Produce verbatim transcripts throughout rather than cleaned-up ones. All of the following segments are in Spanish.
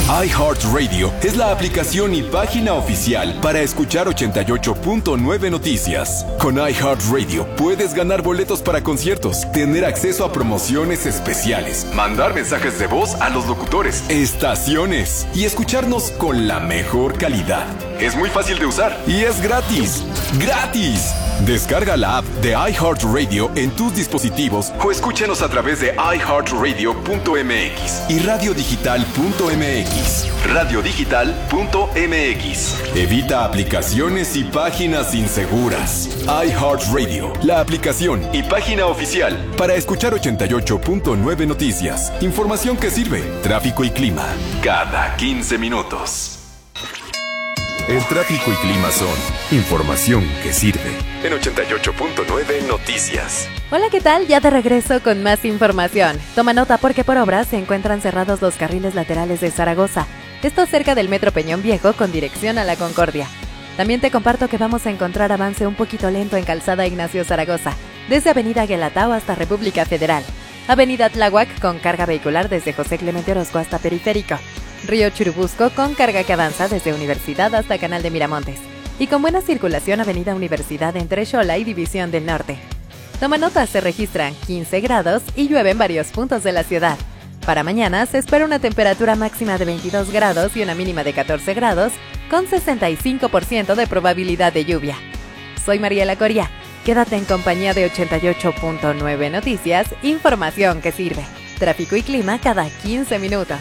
iHeartRadio es la aplicación y página oficial para escuchar ochenta y ocho punto nueve Noticias. Con iHeartRadio puedes ganar boletos para conciertos, tener acceso a promociones especiales, mandar mensajes de voz a los locutores, estaciones y escucharnos con la mejor calidad. Es muy fácil de usar y es gratis. ¡Gratis! Descarga la app de iHeartRadio en tus dispositivos o escúchanos a través de i heart radio punto m x y radio digital punto m x. radio digital punto m x. Evita aplicaciones y páginas inseguras. iHeartRadio, la aplicación y página oficial para escuchar ochenta y ocho punto nueve Noticias. Información que sirve. Tráfico y clima cada quince minutos. El tráfico y clima son información que sirve. En ochenta y ocho punto nueve Noticias. Hola, ¿qué tal? Ya de regreso con más información. Toma nota porque por obras se encuentran cerrados los carriles laterales de Zaragoza. Esto cerca del Metro Peñón Viejo con dirección a La Concordia. También te comparto que vamos a encontrar avance un poquito lento en Calzada Ignacio Zaragoza, desde Avenida Guelatao hasta República Federal. Avenida Tláhuac con carga vehicular desde José Clemente Orozco hasta Periférico. Río Churubusco con carga que avanza desde Universidad hasta Canal de Miramontes. Y con buena circulación Avenida Universidad entre Xola y División del Norte. Toma nota, se registran quince grados y llueve en varios puntos de la ciudad. Para mañana se espera una temperatura máxima de veintidós grados y una mínima de catorce grados, con sesenta y cinco por ciento de probabilidad de lluvia. Soy Mariela Coria. Quédate en compañía de ochenta y ocho punto nueve Noticias, información que sirve. Tráfico y clima cada quince minutos.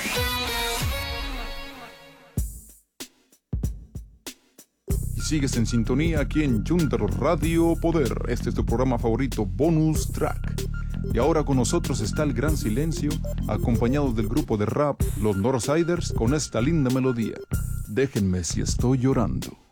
Sigues en sintonía aquí en Junter Radio Poder. Este es tu programa favorito, Bonus Track. Y ahora con nosotros está el Gran Silencio, acompañados del grupo de rap Los Northsiders con esta linda melodía. Déjenme si estoy llorando.